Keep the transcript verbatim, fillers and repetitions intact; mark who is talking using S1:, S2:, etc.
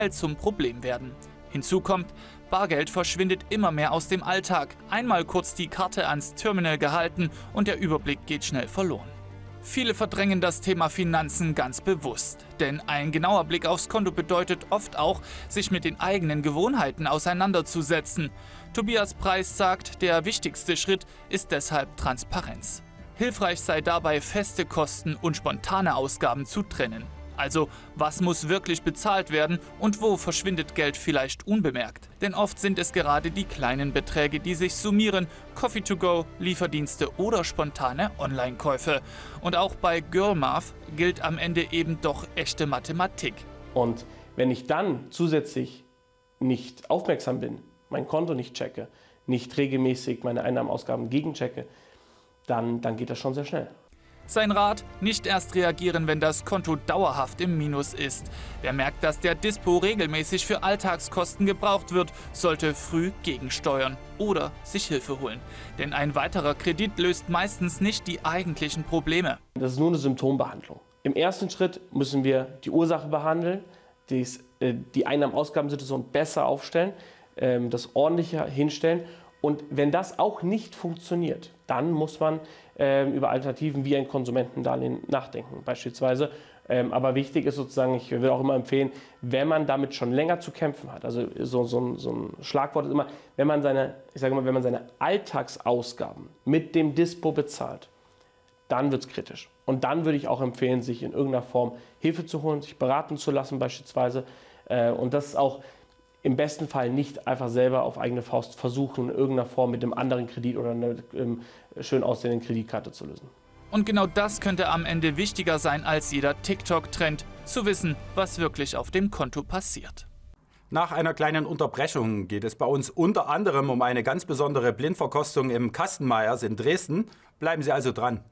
S1: zum Problem werden. Hinzu kommt, Bargeld verschwindet immer mehr aus dem Alltag. Einmal kurz die Karte ans Terminal gehalten und der Überblick geht schnell verloren. Viele verdrängen das Thema Finanzen ganz bewusst, denn ein genauer Blick aufs Konto bedeutet oft auch, sich mit den eigenen Gewohnheiten auseinanderzusetzen. Tobias Preis sagt, der wichtigste Schritt ist deshalb Transparenz. Hilfreich sei dabei, feste Kosten und spontane Ausgaben zu trennen. Also, was muss wirklich bezahlt werden und wo verschwindet Geld vielleicht unbemerkt? Denn oft sind es gerade die kleinen Beträge, die sich summieren: Coffee to go, Lieferdienste oder spontane Online-Käufe. Und auch bei Girlmath gilt am Ende eben doch echte Mathematik.
S2: Und wenn ich dann zusätzlich nicht aufmerksam bin, mein Konto nicht checke, nicht regelmäßig meine Einnahmen-Ausgaben gegenchecke, dann, dann geht das schon sehr schnell.
S1: Sein Rat: nicht erst reagieren, wenn das Konto dauerhaft im Minus ist. Wer merkt, dass der Dispo regelmäßig für Alltagskosten gebraucht wird, sollte früh gegensteuern oder sich Hilfe holen. Denn ein weiterer Kredit löst meistens nicht die eigentlichen Probleme.
S2: Das ist nur eine Symptombehandlung. Im ersten Schritt müssen wir die Ursache behandeln, dies, äh, die Einnahmen-Ausgaben-Situation besser aufstellen, äh, das ordentlicher hinstellen. Und wenn das auch nicht funktioniert, dann muss man äh, über Alternativen wie ein Konsumentendarlehen nachdenken beispielsweise. Ähm, aber wichtig ist sozusagen, ich will auch immer empfehlen, wenn man damit schon länger zu kämpfen hat, also so, so, ein, so ein Schlagwort ist immer, wenn man seine, ich sage mal, wenn man seine Alltagsausgaben mit dem Dispo bezahlt, dann wird es kritisch. Und dann würde ich auch empfehlen, sich in irgendeiner Form Hilfe zu holen, sich beraten zu lassen beispielsweise. Äh, und das ist auch im besten Fall nicht einfach selber auf eigene Faust versuchen, in irgendeiner Form mit einem anderen Kredit oder einer ähm, schön aussehenden Kreditkarte zu lösen.
S1: Und genau das könnte am Ende wichtiger sein als jeder TikTok-Trend, zu wissen, was wirklich auf dem Konto passiert.
S3: Nach einer kleinen Unterbrechung geht es bei uns unter anderem um eine ganz besondere Blindverkostung im Kastenmeyers in Dresden. Bleiben Sie also dran.